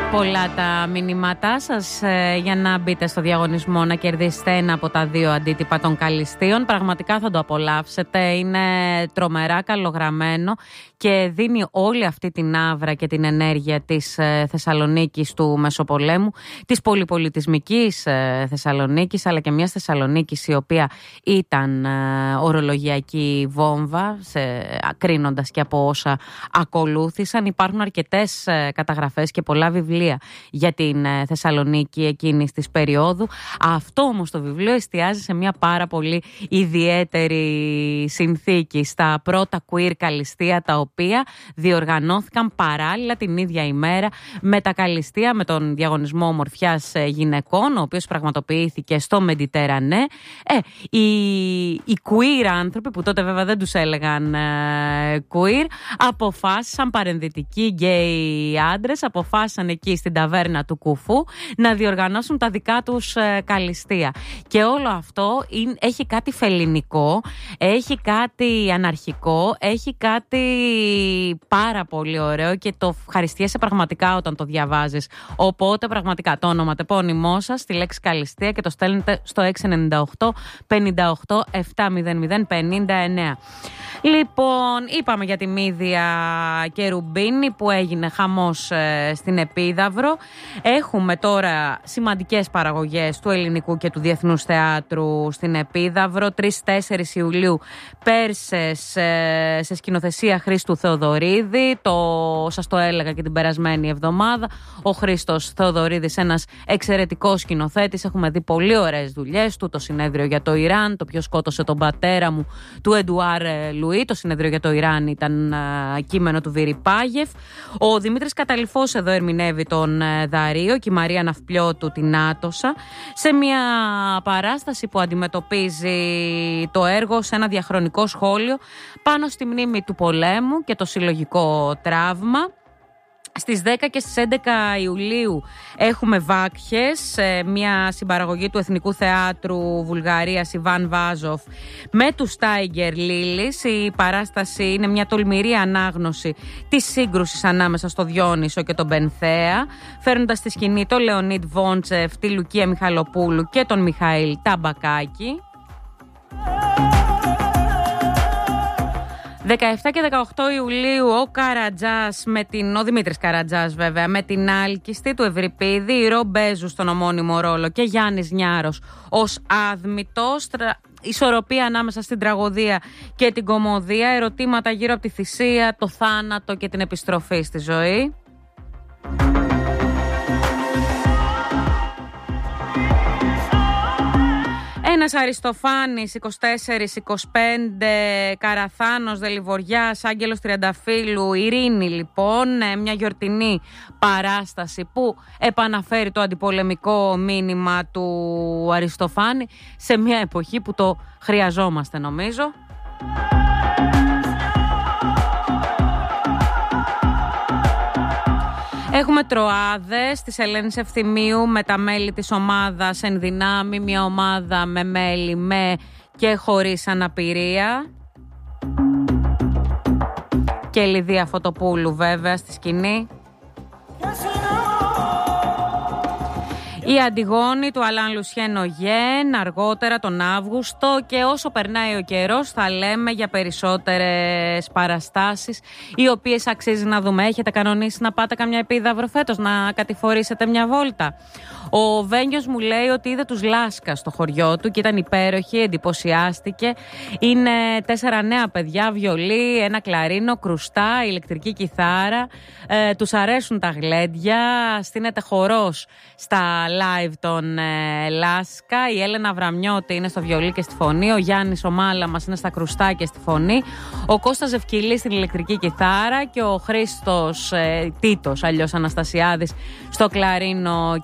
Πολλά τα μηνύματά σας για να μπείτε στο διαγωνισμό να κερδίσετε ένα από τα δύο αντίτυπα των Καλυστείων. Πραγματικά θα το απολαύσετε. Είναι τρομερά καλογραμμένο και δίνει όλη αυτή την άβρα και την ενέργεια της Θεσσαλονίκης του Μεσοπολέμου, της πολυπολιτισμικής Θεσσαλονίκης, αλλά και μιας Θεσσαλονίκης η οποία ήταν ορολογιακή βόμβα, κρίνοντας και από όσα ακολούθησαν. Υπάρχουν αρκετές καταγραφές και πολλά βιβλία για την Θεσσαλονίκη εκείνης της περίοδου. Αυτό όμως το βιβλίο εστιάζει σε μια πάρα πολύ ιδιαίτερη συνθήκη, στα πρώτα queer καλυστεία, τα οποία διοργανώθηκαν παράλληλα την ίδια ημέρα με τα καλυστεία, με τον διαγωνισμό ομορφιάς γυναικών, ο οποίος πραγματοποιήθηκε στο Μεντιτερανέ. Οι queer άνθρωποι, που τότε βέβαια δεν τους έλεγαν queer, αποφάσισαν, παρενδυτικοί γκέι άντρες, αποφάσισαν εκεί στην ταβέρνα του Κουφού να διοργανώσουν τα δικά τους καλυστεία. Και όλο αυτό έχει κάτι φελληνικό, έχει κάτι αναρχικό, έχει κάτι πάρα πολύ ωραίο και το ευχαριστιέσαι πραγματικά όταν το διαβάζεις. Οπότε πραγματικά το όνομα, τεπώνυμό σας, τη λέξη καλυστεία και το στέλνετε στο 698 58 700 59. Λοιπόν, είπαμε για τη Μύδια και Ρουμπίνη που έγινε χαμός στην Επίδαυρο. Έχουμε τώρα σημαντικές παραγωγές του ελληνικού και του διεθνούς θεάτρου στην Επίδαυρο. 3-4 Ιουλίου Πέρσες σε σκηνοθεσία Χρήστου Θεοδωρίδη. Σας το έλεγα και την περασμένη εβδομάδα. Ο Χρήστος Θεοδωρίδης, ένας εξαιρετικός σκηνοθέτης. Έχουμε δει πολύ ωραίες δουλειές του. Το συνέδριο για το Ιράν, το ποιος σκότωσε τον πατέρα μου, του Εντουάρ Λουί. Το συνέδριο για το Ιράν ήταν κείμενο του Βιριπάγεφ. Ο Δημήτρης Καταλυφός εδώ ερμηνεύει τον Δαρείο και η Μαρία Ναυπλιώτου την Άτοσα, σε μια παράσταση που αντιμετωπίζει το έργο σε ένα διαχρονικό σχόλιο πάνω στη μνήμη του πολέμου και το συλλογικό τραύμα. Στις 10 και στις 11 Ιουλίου έχουμε Βάκχες, μια συμπαραγωγή του Εθνικού Θεάτρου Βουλγαρίας Ιβάν Βάζοφ με τους Τάιγκερ Λίλης. Η παράσταση είναι μια τολμηρή ανάγνωση της σύγκρουσης ανάμεσα στο Διόνυσο και τον Πενθέα, φέρνοντας στη σκηνή τον Λεωνίτ Βόντσεφ, τη Λουκία Μιχαλοπούλου και τον Μιχαήλ Ταμπακάκη. 17 και 18 Ιουλίου ο Δημήτρης Καρατζάς βέβαια, με την Άλκιστη του Ευρυπίδη, η Ρο Μπέζου στον ομώνυμο ρόλο και Γιάννης Νιάρος ως Άδμητος. Ισορροπία ανάμεσα στην τραγωδία και την κωμωδία, ερωτήματα γύρω από τη θυσία, το θάνατο και την επιστροφή στη ζωή. Ένας Αριστοφάνης, 24-25, Καραθάνος, Δελιβοριάς, Άγγελος Τριανταφύλου, Ειρήνη λοιπόν, μια γιορτινή παράσταση που επαναφέρει το αντιπολεμικό μήνυμα του Αριστοφάνη σε μια εποχή που το χρειαζόμαστε νομίζω. Έχουμε Τροάδες της Ελένης Ευθυμίου με τα μέλη της ομάδας Εν Δυνάμει, μια ομάδα με μέλη με και χωρίς αναπηρία. Και Λιδία Φωτοπούλου βέβαια στη σκηνή. Η Αντιγόνη του Αλάν Λουσιέν Ογέν αργότερα τον Αύγουστο, και όσο περνάει ο καιρός θα λέμε για περισσότερες παραστάσεις οι οποίες αξίζει να δούμε. Έχετε κανονίσει να πάτε καμιά Επίδαυρο φέτος, να κατηφορήσετε μια βόλτα? Ο Βένιος μου λέει ότι είδε τους Λάσκα στο χωριό του και ήταν υπέροχοι, εντυπωσιάστηκε. Είναι 4 νέα παιδιά, βιολί, ένα κλαρίνο, κρουστά, ηλεκτρική κιθάρα. Τους αρέσουν τα γλέντια, στείνεται χορός στα live των Λάσκα. Η Έλενα Βραμιώτη είναι στο βιολί και στη φωνή. Ο Γιάννης ο Μάλαμας είναι στα κρουστά και στη φωνή. Ο Κώστας Ζευκυλής στην ηλεκτρική κιθάρα και ο Χρήστος Τίτος, αλλιώς Αναστασιάδης, στο κλαρίνο